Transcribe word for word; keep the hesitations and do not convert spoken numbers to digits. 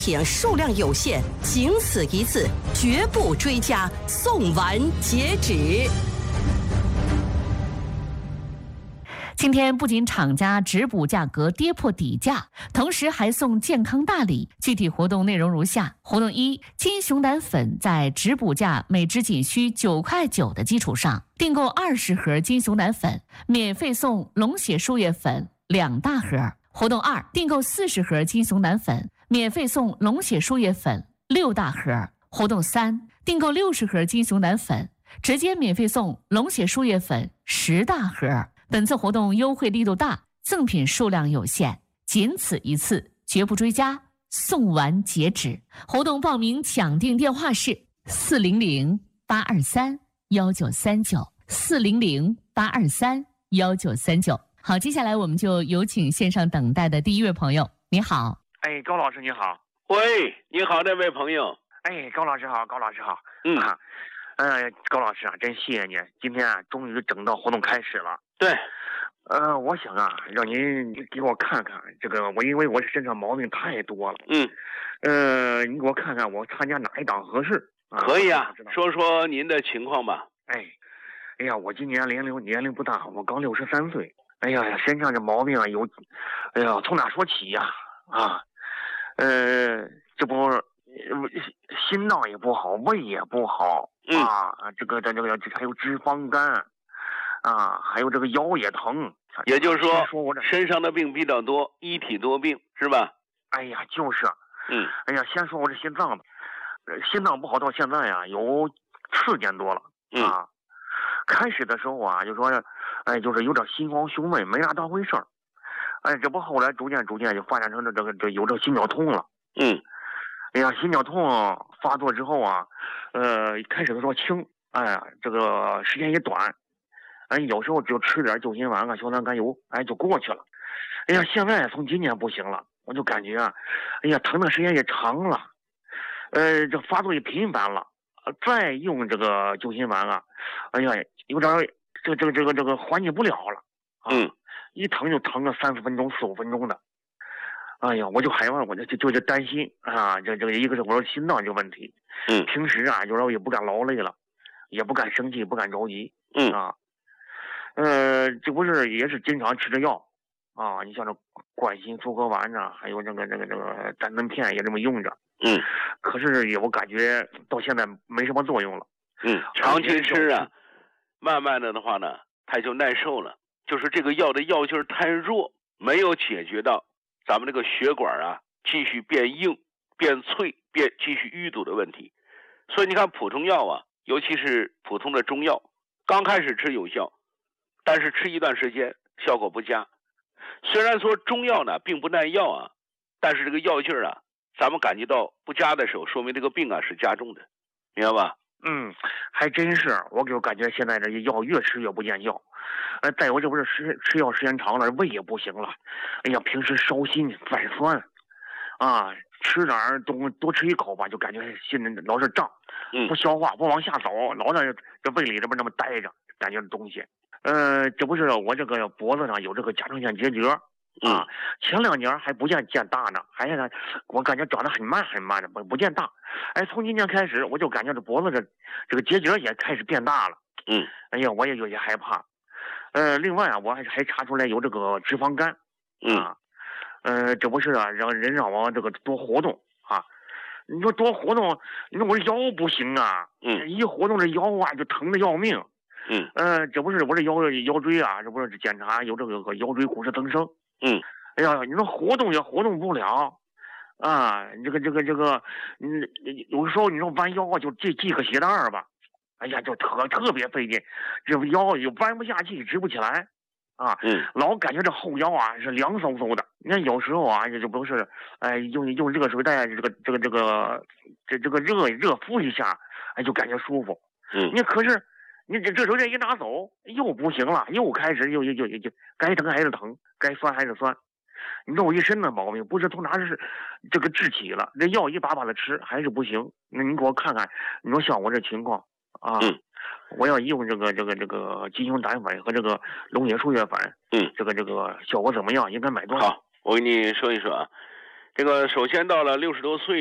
品数量有限，仅此一次，绝不追加，送完截止。 今天不仅厂家直补价格跌破底价，同时还送健康大礼。具体活动内容如下：活动一，金熊胆粉在直补价每支仅需九块九的基础上，订购二十盒金熊胆粉，免费送龙血树叶粉两大盒。活动二，订购四十盒金熊胆粉，免费送龙血树叶粉六大盒。活动三，订购六十盒金熊胆粉，直接免费送龙血树叶粉十大盒。本次活动优惠力度大，赠品数量有限，仅此一次，绝不追加，送完截止。活动报名抢订电话是四零零八二三幺九三九四零零八二三幺九三九。好，接下来我们就有请线上等待的第一位朋友。你好。 哎，高老师你好。 喂，你好，那位朋友。 哎，高老师好，高老师好。 嗯啊，呃，高老师啊，真谢谢你，今天啊，终于整到活动开始了。 对。 呃，我想啊，让您给我看看这个，我因为我身上毛病太多了。 嗯。 呃，你给我看看我参加哪一档合适？啊、 可以啊，说说您的情况吧。 哎，哎呀，我今年年龄年龄不大，我刚六十三岁。哎呀呀，身上这毛病啊有，哎呀，从哪说起呀？啊，呃，这不，心脏也不好，胃也不好、 嗯、 啊，这个这这个还有脂肪肝啊，还有这个腰也疼。 也就是说， 说我这身上的病比较多，一体多病是吧？ 哎呀，就是。 嗯。 哎呀，先说我这心脏吧，心脏不好到现在呀、啊，有四年多了啊。 嗯。 开始的时候啊，就说，哎，就是有点心慌胸闷，没啥当回事儿。哎，这不后来逐渐逐渐就发展成这这个这有这心绞痛了。 嗯。 哎呀，心绞痛发作之后啊，呃，开始的时候轻，哎呀，这个时间也短，哎，有时候就吃点救心丸啊、硝酸甘油，哎，就过去了。哎呀，现在从今年不行了，我就感觉啊，哎呀，疼的时间也长了，呃，这发作也频繁了。再用这个救心丸啊，哎呀，有点这个这个这个这个缓解不了了啊！ 嗯， 一疼就疼个三四分钟、四五分钟的。哎呀，我就害怕，我就就就担心啊，这这个一个是我说心脏这个问题， 嗯， 平时啊，有时候也不敢劳累了，也不敢生气，不敢着急， 嗯啊，呃，这不是也是经常吃着药啊，你像这冠心素合丸呐、啊，还有这个这个这个丹参片也这么用着。 嗯， 可是也我感觉到现在没什么作用了。 嗯，长期吃啊，慢慢的的话呢，它就耐受了。就是这个药的药劲儿太弱，没有解决到咱们这个血管啊继续变硬、变脆、变继续淤堵的问题。所以你看普通药啊，尤其是普通的中药，刚开始吃有效，但是吃一段时间效果不佳。虽然说中药呢并不耐药啊，但是这个药劲儿啊。咱们感觉到不佳的时候，说明这个病啊是加重的，明白吧？ 嗯，还真是，我给我感觉现在这药越吃越不见效。呃，再有这不是吃吃药时间长了，胃也不行了。哎呀，平时烧心反酸，啊，吃点儿东多吃一口吧，就感觉心里老是胀，不消化，不往下走，老在这胃里这不那么待着，感觉东西。呃，这不是我这个脖子上有这个甲状腺结节。啊，前两年还不见见大呢，还是我感觉长得很慢很慢的，不不见大。哎，从今年开始，我就感觉这脖子这这个结节也开始变大了。 嗯， 哎呀，我也有些害怕。呃，另外啊，我还还查出来有这个脂肪肝。啊，呃，这不是啊，让人让我这个多活动啊。你说多活动，你说我这腰不行啊。 嗯， 一活动这腰啊就疼得要命。 嗯， 呃，这不是我这腰腰椎啊，这不是检查有这个腰椎骨质增生。 嗯， 哎呀，你说活动也活动不了，啊，这个这个这个，嗯，有时候你说弯腰啊，就系系个鞋带儿吧，哎呀，就特特别费劲，这腰又弯不下去，直不起来，啊， 嗯， 老感觉这后腰啊是凉飕飕的。你看有时候啊，这不是，哎，用用热水袋这个这个这个这这个热热敷一下，哎，就感觉舒服。 嗯， 你可是。你这这手这一拿走又不行了，又开始又又又又该疼还是疼，该酸还是酸。你说我一身的毛病，不知从哪是这个治起了，这药一把把的吃还是不行。那你给我看看，你说像我这情况啊， 嗯、 我要用这个这个这个金熊胆粉和这个龙血树叶粉， 嗯， 这个这个效果怎么样？应该买多少？ 好，我跟你说一说啊， 这个首先到了六十多岁。